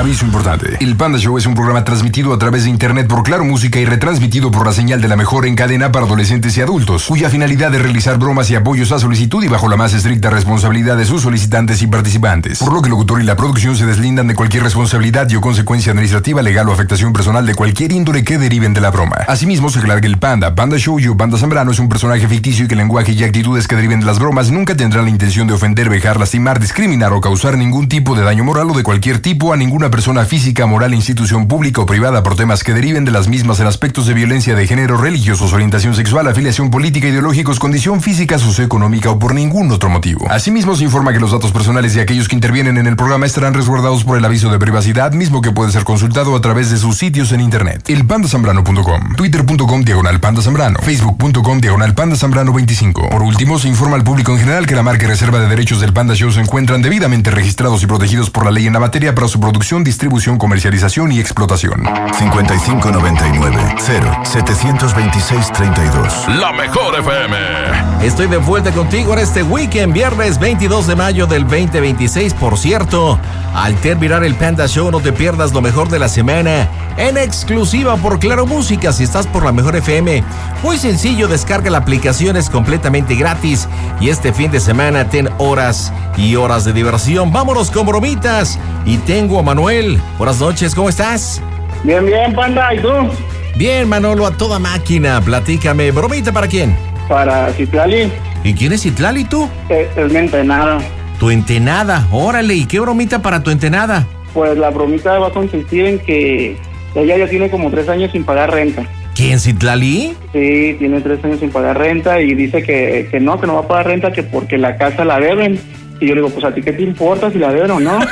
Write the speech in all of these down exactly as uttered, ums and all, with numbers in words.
Aviso importante. El Panda Show es un programa transmitido a través de internet por Claro Música y retransmitido por la señal de la mejor en cadena para adolescentes y adultos, cuya finalidad es realizar bromas y apoyos a solicitud y bajo la más estricta responsabilidad de sus solicitantes y participantes. Por lo que el locutor y la producción se deslindan de cualquier responsabilidad y o consecuencia administrativa, legal o afectación personal de cualquier índole que deriven de la broma. Asimismo, se aclara que el Panda, Panda Show y o Panda Zambrano es un personaje ficticio y que el lenguaje y actitudes que deriven de las bromas nunca tendrán la intención de ofender, vejar, lastimar, discriminar o causar ningún tipo de daño moral o de cualquier tipo a ninguna persona física, moral, institución pública o privada por temas que deriven de las mismas en aspectos de violencia de género, religiosos, orientación sexual, afiliación política, ideológicos, condición física, socioeconómica o por ningún otro motivo. Asimismo, se informa que los datos personales de aquellos que intervienen en el programa estarán resguardados por el aviso de privacidad, mismo que puede ser consultado a través de sus sitios en internet. el panda zambrano punto com, twitter punto com diagonal panda zambrano, facebook punto com diagonal panda zambrano veinticinco. Por último, se informa al público en general que la marca y reserva de derechos del Panda Show se encuentran debidamente registrados y protegidos por la ley en la materia para su producción, distribución, comercialización y explotación. cincuenta y cinco noventa y nueve, cero, setecientos veintiséis, treinta y dos. La mejor F M. Estoy de vuelta contigo en este weekend, viernes veintidós de mayo del veinte veintiséis. Por cierto, al terminar el Panda Show, no te pierdas lo mejor de la semana en exclusiva por Claro Música. Si estás por la mejor F M, muy sencillo, descarga la aplicación, es completamente gratis. Y este fin de semana ten horas y horas de diversión. Vámonos con bromitas. Y tengo a Manuel. Buenas noches, ¿cómo estás? Bien, bien, Panda, ¿y tú? Bien, Manolo, a toda máquina. Platícame, ¿bromita para quién? Para Citlali. ¿Y quién es Citlali, tú? Es, es mi entenada. Tu entenada, órale, ¿y qué bromita para tu entenada? Pues la bromita va a consistir en que ella ya tiene como tres años sin pagar renta. ¿Quién, Citlali? Sí, tiene tres años sin pagar renta y dice que, que no, que no va a pagar renta, que porque la casa la deben. Y yo le digo, pues a ti qué te importa si la deben o no.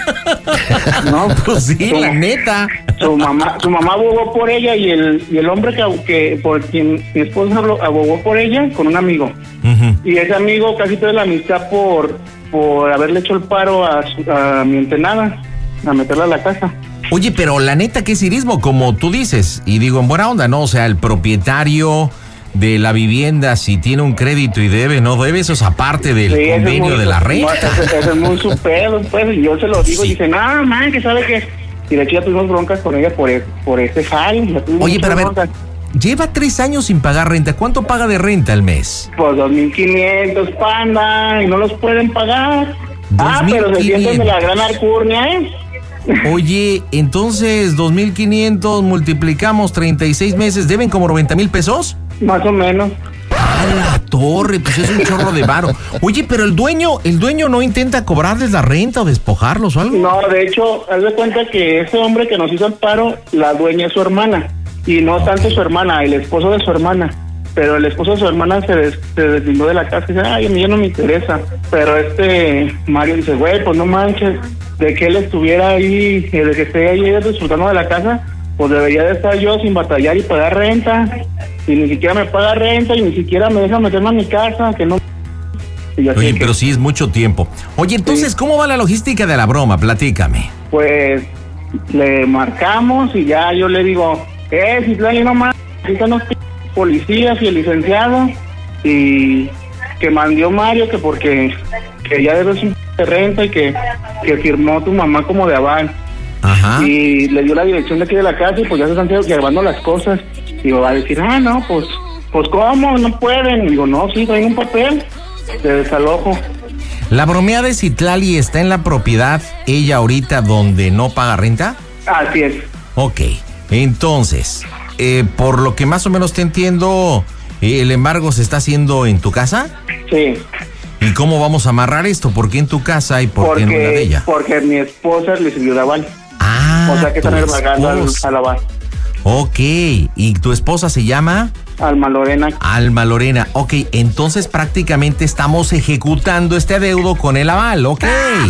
No, pues sí, su, la neta. Su mamá, su mamá abogó por ella y el, y el hombre que, que por quien mi esposa abogó por ella con un amigo. Uh-huh. Y ese amigo casi toda la amistad por, por haberle hecho el paro a, su, a mi entenada, a meterla a la casa. Oye, pero la neta, ¿qué es cirismo? Como tú dices, y digo en buena onda, ¿no? O sea, el propietario de la vivienda, si tiene un crédito y debe, no debe, eso es aparte del sí, convenio muy, de la renta. No, eso, eso es muy su pedo, pues, y yo se lo digo, sí. Y dice, no, man, que sabe que... Y de hecho ya tuvimos broncas con ella por, por ese jale. Oye, pero a ver, broncas. Lleva tres años sin pagar renta, ¿cuánto paga de renta al mes? Pues dos mil quinientos, Panda, y no los pueden pagar. Ah, pero se sienten de la gran alcurnia, ¿eh? Oye, entonces dos mil quinientos multiplicamos treinta y seis meses, ¿deben como noventa mil pesos? Más o menos. ¡A la torre! Pues es un chorro de varo. Oye, pero el dueño, el dueño no intenta cobrarles la renta o despojarlos o algo. No, de hecho, haz de cuenta que ese hombre que nos hizo el paro, la dueña es su hermana. Y no okay. tanto su hermana, el esposo de su hermana. Pero el esposo de su hermana se, des, se deslindó de la casa y dice, ay, a mí ya no me interesa. Pero este Mario dice, güey, pues no manches, de que él estuviera ahí, de que esté ahí disfrutando de la casa, pues debería de estar yo sin batallar y pagar renta. Y ni siquiera me paga renta y ni siquiera me deja meterme a mi casa, que no... Oye, pero que... sí es mucho tiempo. Oye, entonces, sí. ¿Cómo va la logística de la broma? Platícame. Pues, le marcamos y ya yo le digo, eh, Citlali, no más, aquí están los policías y el licenciado, y que mandó Mario, que porque que ya debes un de renta y que, que firmó tu mamá como de aval. Ajá. Y le dio la dirección de aquí de la casa y pues ya se están llevando las cosas. Y va a decir, ah, no, pues, pues ¿cómo? No pueden. Y digo, no, sí, traen un papel de desalojo. ¿La bromea de Citlali está en la propiedad ella ahorita donde no paga renta? Así es. Ok, entonces, eh, por lo que más o menos te entiendo, ¿el embargo se está haciendo en tu casa? Sí. ¿Y cómo vamos a amarrar esto? ¿Por qué en tu casa y por porque, qué en la de ella? Porque mi esposa le sirvió de aval. Ah, o sea que están embargando al, al aval. Ok, ¿y tu esposa se llama? Alma Lorena. Alma Lorena, ok, entonces prácticamente estamos ejecutando este adeudo con el aval, ok.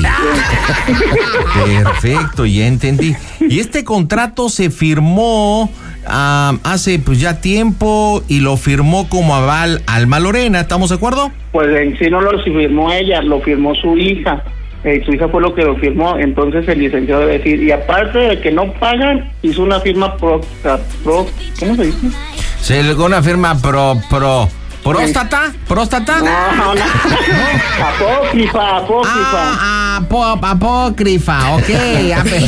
Perfecto, ya entendí. Y este contrato se firmó um, hace pues ya tiempo y lo firmó como aval Alma Lorena, ¿estamos de acuerdo? Pues en sí no lo firmó ella, lo firmó su hija. Eh, su hija fue lo que lo firmó, entonces el licenciado debe decir, y aparte de que no pagan, hizo una firma pro, pro ¿cómo se dice? Se le una firma pro, pro, ¿Próstata? ¿Próstata? No, no. Apócrifa, apócrifa. Ah, apo, apócrifa, ok. A ver.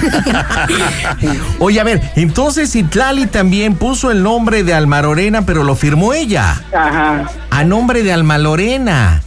Oye, a ver, entonces Citlali también puso el nombre de Alma Lorena, pero lo firmó ella. Ajá. A nombre de Alma Lorena.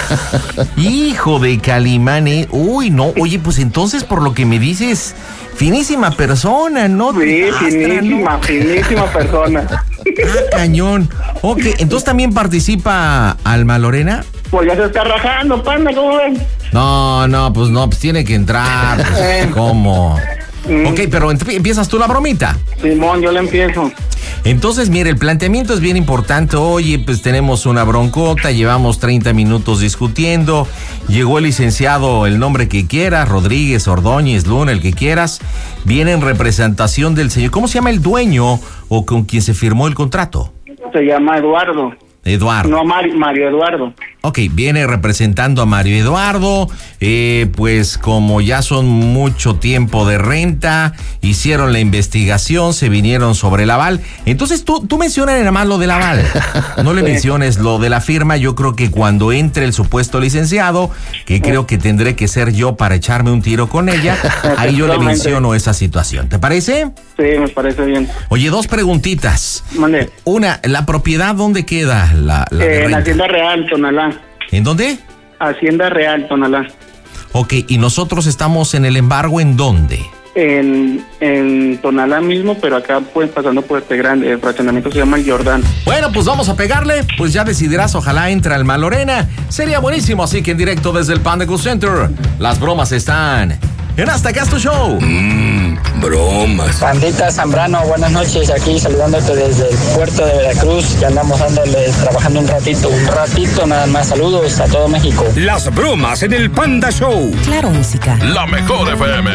Hijo de Calimane. Uy, no. Oye, pues entonces, por lo que me dices, finísima persona, ¿no? Sí, Astra, finísima, ¿no? finísima persona. Ah, cañón. Ok, entonces también participa Alma Lorena. Pues ya se está rajando, panda, ¿cómo ven? No, no, pues no, pues tiene que entrar. Pues, ¿cómo? Mm. Ok, pero empiezas tú la bromita. Simón, yo le empiezo. Entonces, mire, el planteamiento es bien importante. Oye, pues tenemos una broncota, llevamos treinta minutos discutiendo. Llegó el licenciado, el nombre que quieras, Rodríguez, Ordóñez, Luna, el que quieras. Viene en representación del señor. ¿Cómo se llama el dueño o con quien se firmó el contrato? Se llama Eduardo. Eduardo. No, Mario, Mario Eduardo. Ok, viene representando a Mario Eduardo, eh, pues como ya son mucho tiempo de renta, hicieron la investigación, se vinieron sobre el aval. Entonces tú, tú mencionas nada más lo del aval, no le menciones lo de la firma. Yo creo que cuando entre el supuesto licenciado, que creo que tendré que ser yo para echarme un tiro con ella, ahí yo le menciono esa situación. ¿Te parece? Sí, me parece bien. Oye, dos preguntitas. Mande. Una, ¿la propiedad dónde queda? La, la de Eh, en renta? Hacienda Real, Tonalá. ¿En dónde? Hacienda Real, Tonalá. Ok, y nosotros estamos en el embargo, ¿en dónde? En, en Tonalá mismo, pero acá pues pasando por este grande, el fraccionamiento se llama el Jordán. Bueno, pues vamos a pegarle, pues ya decidirás, ojalá entre Alma Lorena. Sería buenísimo, así que en directo desde el Panda Cool Center, las bromas están en Hasta Acá Es Tu Show. Mmm, bromas. Pandita Zambrano, buenas noches, aquí saludándote desde el puerto de Veracruz, ya andamos dándole, trabajando un ratito, un ratito nada más. Saludos a todo México. Las bromas en el Panda Show. Claro, música. La mejor F M.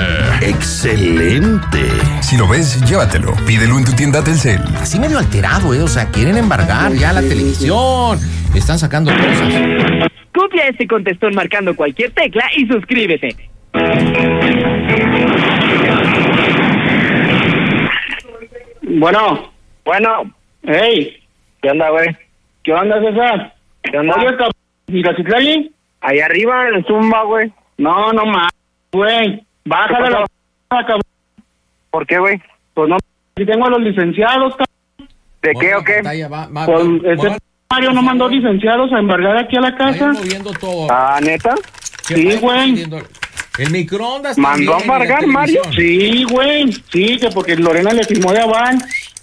Excelente. Si lo ves, llévatelo. Pídelo en tu tienda Telcel. Así medio alterado, ¿eh? O sea, quieren embargar ya la televisión. Están sacando cosas. Copia este contestón marcando cualquier tecla y suscríbete. Bueno. Bueno, Hey. ¿qué onda, güey? ¿Qué onda, César? ¿Qué onda? Oye, cabrón. ¿Y la Citlali? Ahí arriba en el Zumba, güey. No, no más, güey. Bájale la cabrón. ¿Por qué, güey? Pues no, si tengo a los licenciados, cabrón. ¿De qué o qué? Pues ese Mario no mandó licenciados a embargar aquí a la casa. Ah, ¿neta? Sí, güey. El microondas. ¿Mandó a embargar, Mario? Sí, güey. Sí, que porque Lorena le firmó de aval.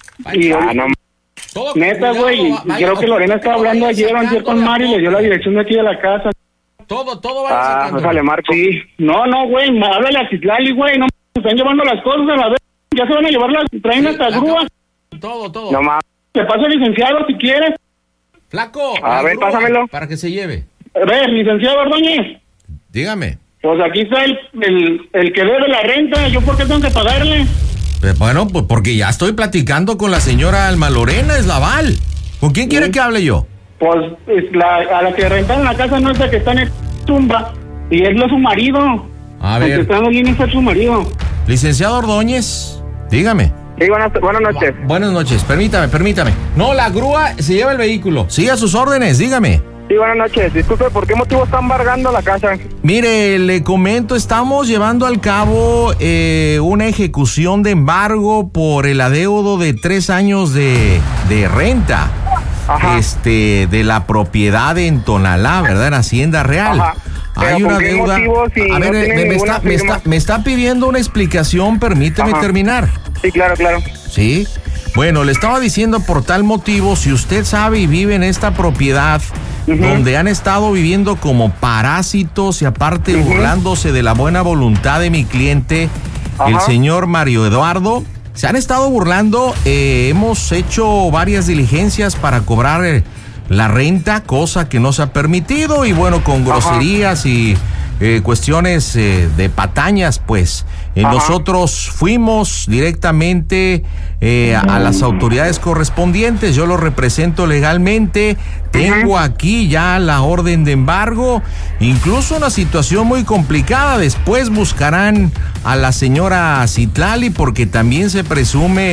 Y Ah, no. neta, güey. Creo que Lorena estaba hablando ayer o ayer con Mario y le dio la dirección de aquí de la casa. Todo, todo Ah, sale Marco. Sí. No, no, güey. Háblale a Citlali, güey. No, se están llevando las cosas a la vez. Ya se van a llevar las. Traen hasta grúas. Todo, todo. No más. Te paso el licenciado si quieres. Flaco. A la ver, grúa, pásamelo. Para que se lleve. A ver, licenciado Ordóñez. Dígame. Pues aquí está el, el, el que debe la renta. ¿Yo por qué tengo que pagarle? Eh, Bueno, pues porque ya estoy platicando con la señora Alma Lorena, es la aval. ¿Con quién quiere Sí. que hable yo? Pues es la, a la que rentaron la casa no es la que está en el tumba. Y es lo su marido. A El que ver, está en la línea fue su marido. licenciado Ordóñez, dígame. Sí, buenas, buenas noches. Buenas noches, permítame, permítame. No, la grúa se lleva el vehículo. Sí, a sus órdenes, dígame. Sí, buenas noches. Disculpe, ¿por qué motivo está embargando la casa? Mire, le comento, estamos llevando al cabo eh, una ejecución de embargo por el adeudo de tres años de, de renta. Ajá. Este, de la propiedad en Tonalá, ¿verdad? En Hacienda Real. Ajá. Pero Hay ¿con una qué deuda. motivo si A no ver, tiene me, me ninguna está, me, firma? está, me está pidiendo una explicación, permíteme Ajá. terminar. Sí, claro, claro. Sí. Bueno, le estaba diciendo por tal motivo, si usted sabe y vive en esta propiedad Ujú. donde han estado viviendo como parásitos y aparte Ujú. burlándose de la buena voluntad de mi cliente, el Ajá. señor Mario Eduardo, se han estado burlando. Eh, hemos hecho varias diligencias para cobrar eh, la renta, cosa que no se ha permitido, y bueno, con groserías y eh, cuestiones eh, de patañas, pues eh, Ajá. nosotros fuimos directamente eh, a, a las autoridades correspondientes. Yo lo represento legalmente. Tengo aquí ya la orden de embargo, incluso una situación muy complicada. Después buscarán a la señora Citlali porque también se presume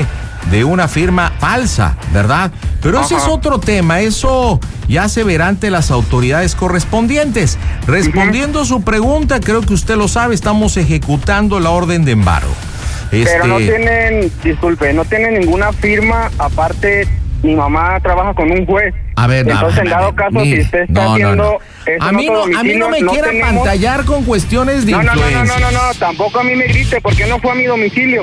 de una firma falsa, ¿verdad? Pero ese Ajá. es otro tema, eso ya se verá ante las autoridades correspondientes. Respondiendo uh-huh. su pregunta, creo que usted lo sabe, estamos ejecutando la orden de embargo. Pero Este... no tienen, disculpe, no tienen ninguna firma, aparte mi mamá trabaja con un juez. A ver, entonces a ver, en dado caso, mire, si usted está no, haciendo... no, no. eso A en mí otro no, a mí no domicilio, me no quiera tenemos... pantallar con cuestiones de no, no, influencia. No, no, no, no, no, tampoco a mí me grite, porque no fue a mi domicilio.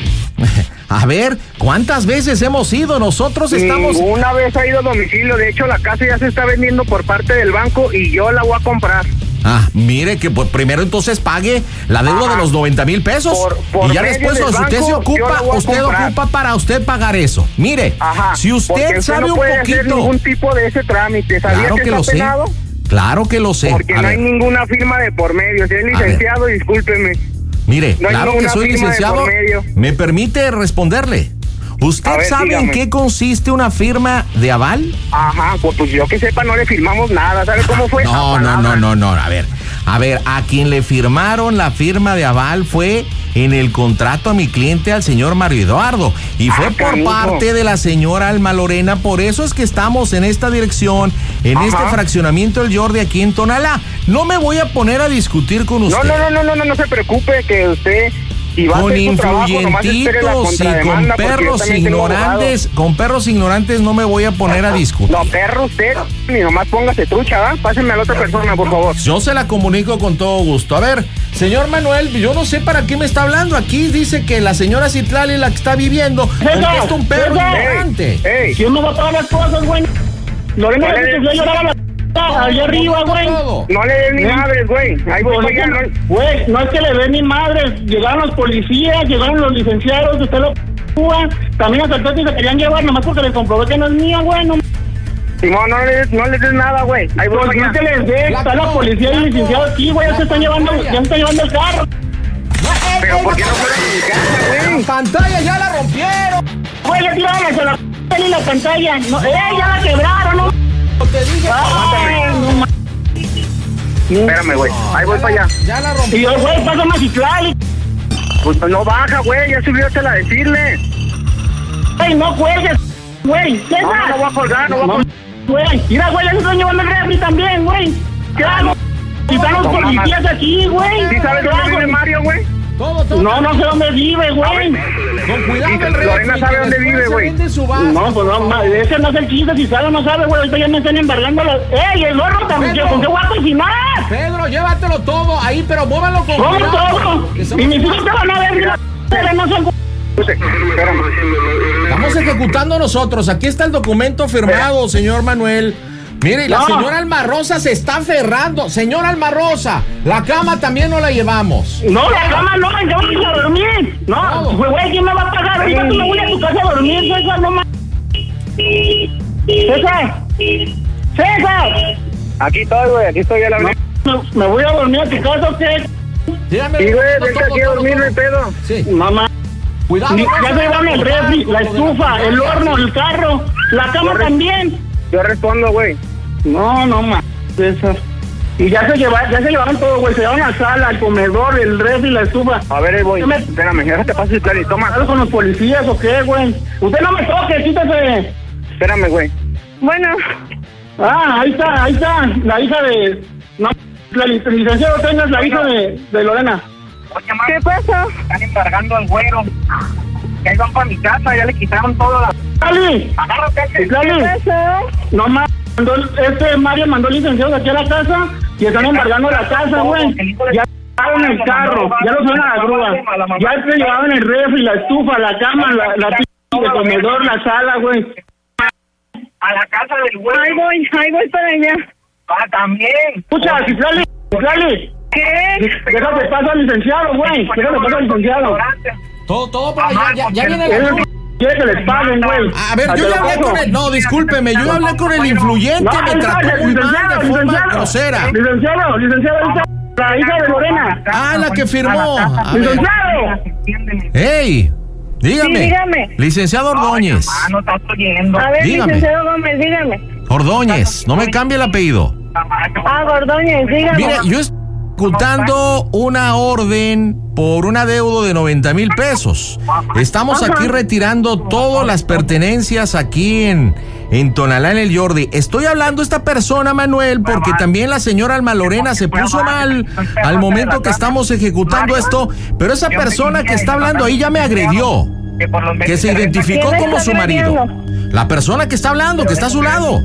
A ver, ¿cuántas veces hemos ido? Nosotros estamos... Ninguna vez ha ido a domicilio, de hecho la casa ya se está vendiendo por parte del banco y yo la voy a comprar. Ah, mire que pues, primero entonces pague la deuda Ajá. de los noventa mil pesos Por- por y ya medio después del si usted banco, se yo ocupa, la voy a usted comprar. ocupa para usted pagar eso. Mire, Ajá, si usted porque sabe no un puede hacer poquito... ningún tipo de ese trámite, ¿sabía Claro que, que está lo sé. penado? Claro que lo sé. Porque A no ver, hay ninguna firma de por medio, si es licenciado, discúlpeme. mire, no hay claro que ninguna soy firma de licenciado. por medio. ¿Me permite responderle? ¿Usted A ver, sabe dígame. en qué consiste una firma de aval? Ajá, pues, pues yo que sepa no le firmamos nada, ¿sabe cómo fue? No, A no, no, palabra. no, no, a ver, a ver, a quien le firmaron la firma de aval fue en el contrato a mi cliente, al señor Mario Eduardo, y fue Ah, por canijo. parte de la señora Alma Lorena, por eso es que estamos en esta dirección, en Ajá. este fraccionamiento del Jordi aquí en Tonalá. No me voy a poner a discutir con usted. No, no, no, no, no, no, no se preocupe que usted... Si va a Con hacer su trabajo, nomás espere la influyentitos y con contrademanda, porque yo perros también tengo ignorantes, con perros ignorantes no me voy a poner a discutir. No, perro usted, ni nomás póngase trucha, ¿va? Pásenme a la otra persona, por favor. Yo se la comunico con todo gusto. A ver, señor Manuel, yo no sé para qué me está hablando. Aquí dice que la señora Citlali es la que está viviendo. César, Es un perro César. ignorante. Ey, ¿Quién no va a pagar las cosas, güey? Lorena No le dice que des- se va a llorar a la allá arriba, güey. Todo. no le den ni ¿Eh? madres, güey. Ahí voy Pues para es allá, que- ¿no? Güey, no es que le den ni madres. Llegaron los policías, llegaron los licenciados, usted lo p***, también asaltó y se querían llevar, nomás porque les comprobé que no es mía, güey. No, Simón, no le des, no les des nada, güey. Ahí voy pues para no allá. te les dé, está la policía y el licenciado aquí, güey, ya se están llevando, ya se están llevando el carro. Pero ¿por qué no fueron a mi casa, güey? La pantalla ya la rompieron. Güey, ya tiraron hacia la p*** y la pantalla. No, eh, ya la quebraron, ¿no? Te dije, Ay, no, ma- Espérame, güey. Ahí voy para allá. ya la rompieron. Y yo, güey, pásame a Citlali. Pues no baja, güey. Ya subió hasta la decirle. Güey, no cuelgues, güey. No, no, no voy a colgar, no voy a colgar. Güey, mira, güey, ya se están llevando el refri también, güey. ¿Qué hago? Si están los No, policías mamá. aquí, güey. ¿Sí sabes ¿Qué dónde hago? vive Mario, güey? Todo, todo. No, no sé dónde vive, güey. Con cuidado Dice, el refri, Lorena sabe que dónde después vive, se güey. vende su vaso. No, pues no, ma- ese no es el chiste, si sabe o no sabe, güey. Ahorita ya me están embargando los... ¡Ey, el gorro también! Pedro. ¿Con qué voy a cocinar? Pedro, llévatelo todo ahí, pero muévalo con ¿Cómo cuidado. todo? Que Y somos- mis hijos te van a ver, mira, pero no son... Espérame. Estamos ejecutando nosotros. Aquí está el documento firmado, señor Manuel. Mire, y la No. señora Alma Rosa se está aferrando. Señora Alma Rosa, la cama también no la llevamos. No, la cama no, ¿en qué vamos a dormir? No, Todo. pues, güey, ¿quién me va a pagar? Ahorita tú me voy a tu casa a dormir, César, no más. César, César, Aquí estoy, güey. Aquí estoy, ya la hablé. me, me voy a dormir a tu casa, ¿o qué? Dígame. Sí, güey, todo, vente todo, aquí a todo, dormir, no todo. hay pedo. Sí. Mamá, Cuidado. ya no se se llevaron el vaya a refri, colgar la todo de estufa, el pantalla. horno, el carro, la cama Corre. también. Yo respondo, güey. No, no, ma, César. Y ya se llevaron, ya se llevaron todo, güey, se llevaron la sala, el comedor, el refri, la estufa. A ver, ahí voy. ¿Qué me- Espérame, ya te paso el plan y toma. ¿Algo con los policías o qué, güey? Usted no me toque, quítese. Espérame, güey. Bueno, Ah, ahí está, ahí está, la hija de... No, la lic- licenciado Peña es la hija de, de Lorena. Oye, ma, ¿qué pasó? están embargando al güero. Que ahí van para mi casa, ya le quitaron todo la... ¡Lali! Agárrate. ¡Lali! pasó? No más, mandó, este Mario mandó licenciados aquí a la casa y están embargando la casa, güey. Ya llevaron el carro, ya lo subieron a la grúa. Ya se llevaron el refri, la estufa, la cama, la, la p- el comedor, la sala, güey. A la casa del güero. Ahí voy, ahí voy para allá. Ah, también. Escucha, Citlali, Citlali, ¿Qué? déjate paso al licenciado, güey. Déjate paso al licenciado. Todo, todo para allá. Ya, ya viene la Él grúa. quiere que les paguen, güey. A ver, yo ya hablé con el... No, discúlpeme, yo ya hablé con el influyente. No, Me ahí está, trató muy mal, licenciado, de forma licenciado. grosera. Licenciado, licenciado, ahí está la hija de Lorena. Ah, la que firmó. A ver. Licenciado. ¡Ey! Dígame. Sí, dígame. Licenciado Ordóñez. Ah, no estás oyendo. A ver, Dígame. licenciado Gómez, dígame. Ordóñez, no me cambie el apellido. Ah, Gordóñez, dígame. Mire, yo es- ejecutando una orden por un adeudo de noventa mil pesos. Estamos aquí retirando todas las pertenencias aquí en, en Tonalá, en el Jordi. Estoy hablando esta persona, Manuel, porque también la señora Alma Lorena se puso mal al momento que estamos ejecutando esto, pero esa persona que está hablando ahí ya me agredió, que se identificó como su marido. La persona que está hablando, que está a su lado.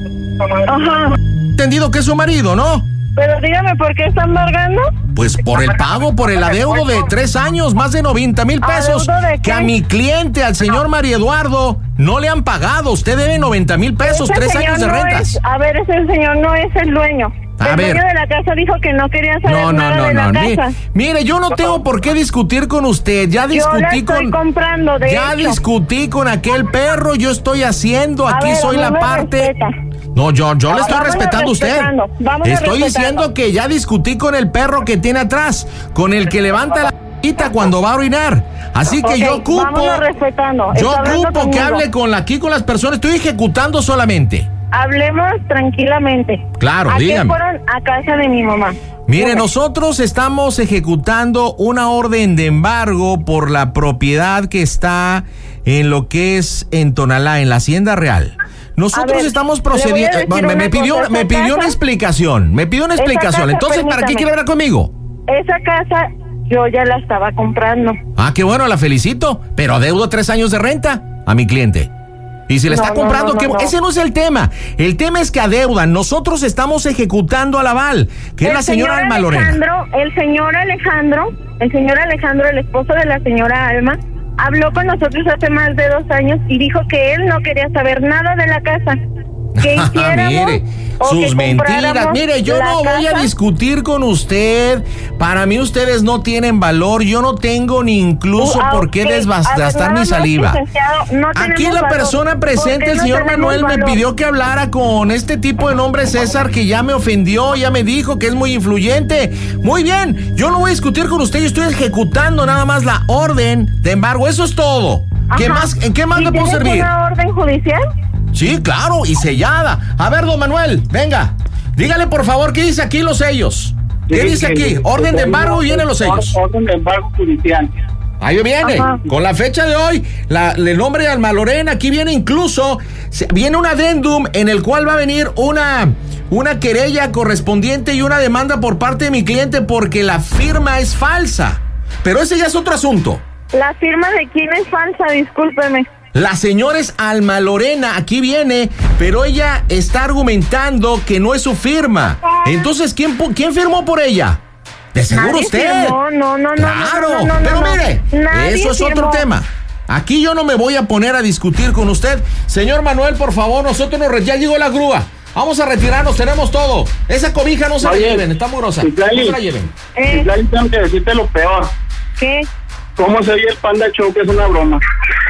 Ajá. Entendido que es su marido, ¿no? Pero dígame, ¿por qué está embargando? Pues por el pago, por el adeudo de tres años, más de noventa mil pesos, que a mi cliente, al señor Mario Eduardo, no le han pagado. Usted debe noventa mil pesos, tres años de no rentas. Es, a ver, ese señor no es el dueño. A el ver. dueño de la casa dijo que no quería saber No, no, nada no, de no. la Mire, casa. mire, yo no tengo por qué discutir con usted. Ya discutí Yo la estoy con. comprando, de ya hecho. discutí con aquel perro. Yo estoy haciendo. A Aquí ver, soy no la me parte. respeta. No, yo, yo le estoy Vámonos respetando a usted. respetando, vámonos Estoy respetando. diciendo que ya discutí con el perro que tiene atrás, con el que levanta la p*** cuando va a orinar. Así que Ok, yo ocupo. vámonos respetando. Yo Está hablando ocupo que conmigo. hable con la, aquí con las personas. Estoy ejecutando solamente. Hablemos tranquilamente. Claro, ¿A qué dígame. fueron? A casa de mi mamá. Mire, Dígame. nosotros estamos ejecutando una orden de embargo por la propiedad que está en lo que es en Tonalá, en la Hacienda Real. Nosotros ver, estamos le voy a procediendo. decir Bueno, me, una me pidió, cosa, me esa pidió una casa- explicación. Me pidió una esa explicación. casa, Entonces, ¿para qué permítame. quiere hablar conmigo? Esa casa yo ya la estaba comprando. Ah, qué bueno, la felicito. Pero adeudo tres años de renta a mi cliente. Y si le No, está no, comprando, no, ¿qué? no, no. Ese no es el tema. El tema es que adeudan. Nosotros estamos ejecutando al aval, que es El la señora señor Alma Lorena. Alejandro, el señor Alejandro, el señor Alejandro, el esposo de la señora Alma, habló con nosotros hace más de dos años y dijo que él no quería saber nada de la casa. Que hiciéramos Mire, o sus que mentiras. compráramos Mire, yo la no voy a casa. discutir con usted. Para mí ustedes no tienen valor. Yo no tengo ni incluso Ah, por qué ok. desgastar A ver, nada mi más, saliva. licenciado, no Aquí tenemos la valor. persona ¿Por presente, qué el no señor tenemos Manuel, me valor? pidió que hablara con este tipo de nombre César, que ya me ofendió, ya me dijo que es muy influyente. Muy bien, yo no voy a discutir con usted, yo estoy ejecutando nada más la orden de embargo, eso es todo. ¿Qué Ajá. más, ¿En qué más ¿Y le puedo tienes servir? una orden judicial? Sí, claro, y sellada. A ver, don Manuel, venga. Dígale, por favor, ¿qué dice aquí los sellos? ¿Qué Sí, dice que- aquí? que Orden de tenemos embargo y vienen los sellos. Orden de embargo judicial. Ahí viene, Ajá. con la fecha de hoy, la, el nombre de Alma Lorena, aquí viene incluso, se- viene un adendum en el cual va a venir una, una querella correspondiente y una demanda por parte de mi cliente porque la firma es falsa. Pero ese ya es otro asunto. La firma de quién es falsa, discúlpeme. La señora es Alma Lorena, aquí viene, pero ella está argumentando que no es su firma. Entonces, ¿quién, pu- quién firmó por ella? De seguro Nadie usted. firmó, no, no, no, Claro, no, no, no, pero no. mire, Nadie eso es otro firmó. tema. Aquí yo no me voy a poner a discutir con usted. Señor Manuel, por favor, nosotros nos re- ya llegó la grúa. Vamos a retirarnos, tenemos todo. Esa cobija no se la Oye, lleven, está mugrosa. Citlali. No se la lleven. Eh, Citlali, tengo que decirte lo peor. ¿Qué? ¿Cómo se oye el Panda Show? Que es una broma.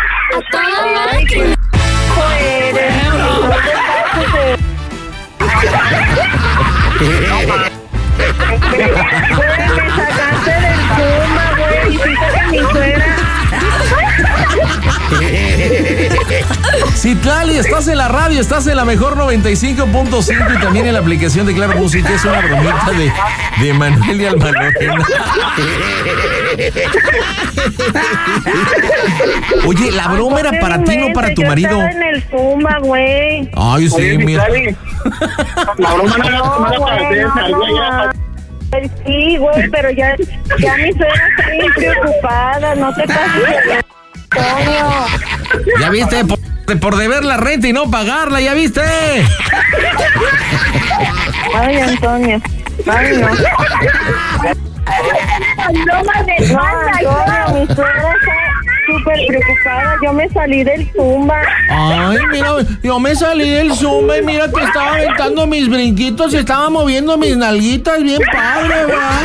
Ay, qué hijo eres. No te pases de- Güey, me sacaste del Puma, güey. Hiciste que mi suegra. Citlali, estás en la radio, estás en la mejor noventa y cinco punto cinco y también en la aplicación de Claro Música. Es una bromita de, de Manuel y Alma Lorena. Oye, la broma era para ti, no para tu Yo marido. estaba en el Puma, güey. Ay, sí, Oye, mira. Citlali, la broma no era, no era para güey, César, no, güey, no, era para- Ay, sí, güey, pero ya, ya mi suegra está bien preocupada. No te pases, Antonio. Ya viste, por, por deber la renta y no pagarla, ya viste. Ay, Antonio. Ay, no. No, Antonio, mi suegra está súper preocupada. Yo me salí del Zumba. Ay, mira, yo me salí del Zumba y mira que estaba aventando mis brinquitos y estaba moviendo mis nalguitas bien padre, ¿verdad?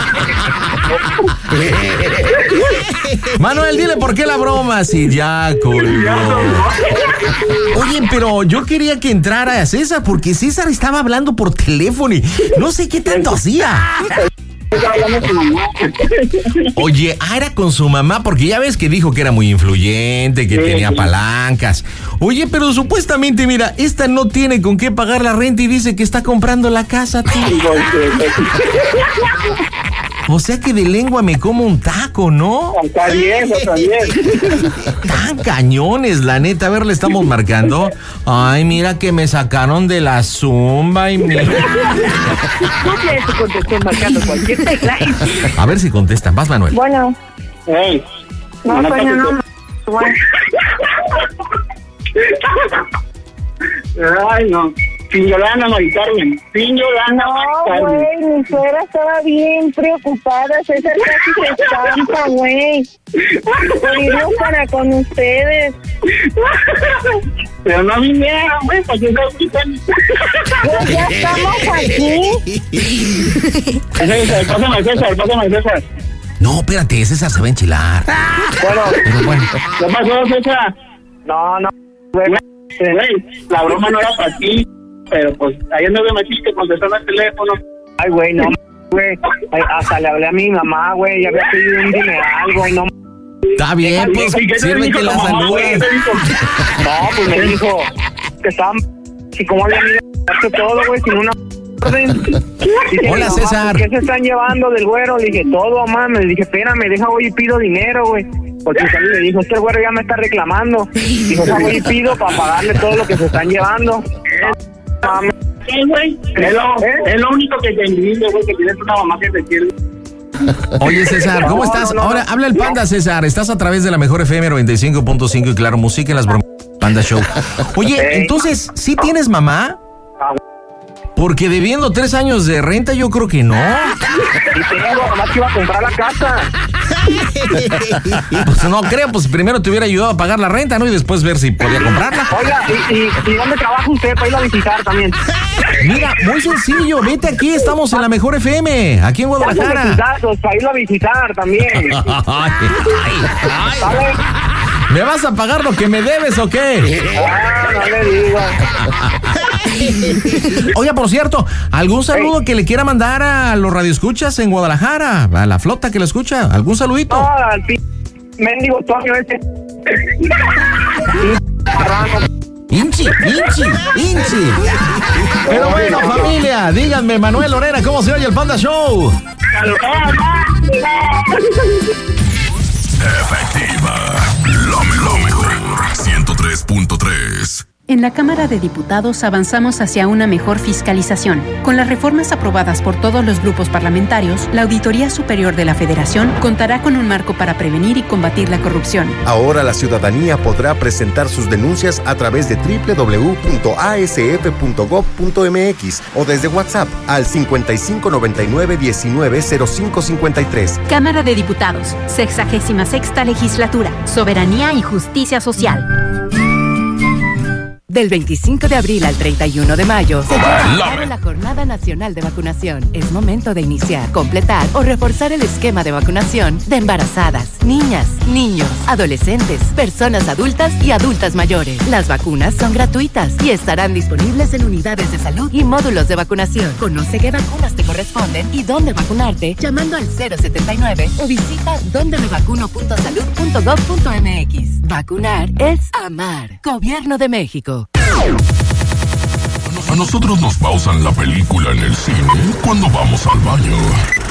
Manuel, dile por qué la broma si ya colgó. Oye, pero yo quería que entrara a César porque César estaba hablando por teléfono y no sé qué tanto hacía. Estaba hablando con mamá. Oye, ah, era con su mamá, porque ya ves que dijo que era muy influyente, que Sí, tenía sí. palancas. Oye, pero supuestamente, mira, esta no tiene con qué pagar la renta y dice que está comprando la casa, tío. O sea que de lengua me como un taco, ¿no? Está bien, está bien. Tan cañones, la neta. A ver, le estamos marcando. Ay, mira que me sacaron de la zumba y mira. Cumple su contestón marcando cualquier tecla y... A ver si contestan. Vas, Manuel. Bueno, Ey, no, no, coño, no. Bueno, ay, no. Sin Yolanda, Mari Carmen. Sin Yolanda, no, Mari Carmen. güey, mi suegra estaba bien preocupada. César casi se estampa, güey. Vino para con ustedes. Pero no vinieron, güey, para que no quitan. Pues ya estamos aquí. César, pásame al César, pásame al César. No, espérate, César se va a enchilar. Bueno, Pero bueno. ¿qué pasó, César? No, no, güey, la broma no era para ti, pero pues ayer no me metiste contestando el teléfono. Ay, güey, no, güey. Ay, hasta le hablé a mi mamá, güey. Ya había pedido un dineral, güey, no. Está bien, pues, ¿Y qué te sirve dijo que tu la mamá, güey? ¿Qué saludas. te dijo? No, pues me dijo que estaban. ¿Y cómo habían ido a hacer todo, güey, sin una orden? Dice, Hola, mamá, César. ¿qué se están llevando del güero? Le dije, todo, mamá. Me dije, espérame, deja, voy y pido dinero, güey. Porque César le dijo, este güero ya me está reclamando. Dijo, deja, voy y pido para pagarle todo lo que se están llevando. Mami. Sí, güey. Es lo, es lo único que te envidio, güey, que tienes una mamá que te quiere. Oye, César, ¿cómo No, estás? no, no, Ahora, no. habla el Panda, César. Estás a través de la mejor F M noventa y cinco punto cinco y Claro Música en las bromas Panda Show. Oye, Ey. entonces, ¿sí tienes mamá? Ah, Porque debiendo tres años de renta, yo creo que no. Y tengo, nomás que iba a comprar la casa. Pues no creo, pues primero te hubiera ayudado a pagar la renta, ¿no? Y después ver si podía comprarla. Oiga, ¿y, y, y dónde trabaja usted para ir a visitar también? Mira, muy sencillo, vete aquí, estamos en la mejor F M, aquí en Guadalajara. Recursos para irlo a visitar también. Ay, ay, ay. ¿Sale? ¿Me vas a pagar lo que me debes o qué? Ah, no le digo. Oiga, por cierto, ¿algún saludo que le quiera mandar a los radioescuchas en Guadalajara? A la flota que lo escucha, ¿algún saludito? No, al p... mendigo Toño ese. Marrano. Inchi, Inchi, Inchi. Pero bueno, familia, díganme, Manuel Lorena, ¿cómo se oye el Panda Show? Efectiva. Lo mejor. ciento tres punto tres. En la Cámara de Diputados avanzamos hacia una mejor fiscalización. Con las reformas aprobadas por todos los grupos parlamentarios, la Auditoría Superior de la Federación contará con un marco para prevenir y combatir la corrupción. Ahora la ciudadanía podrá presentar sus denuncias a través de doble u doble u doble u punto a s f punto gob punto m x o desde WhatsApp al cincuenta y cinco noventa y nueve diecinueve cero cinco cincuenta y tres. Cámara de Diputados, sexagésima sexta legislatura, soberanía y justicia social. Del veinticinco de abril al treinta y uno de mayo se lleva a La cabo me- la Jornada Nacional de Vacunación. Es momento de iniciar, completar o reforzar el esquema de vacunación de embarazadas, niñas, niños, adolescentes, personas adultas y adultas mayores. Las vacunas son gratuitas y estarán disponibles en unidades de salud y módulos de vacunación. Conoce qué vacunas te corresponden y dónde vacunarte llamando al cero setenta y nueve o visita donde me vacuno punto salud punto gob punto m x. Vacunar es amar. Gobierno de México. A nosotros nos pausan la película en el cine cuando vamos al baño.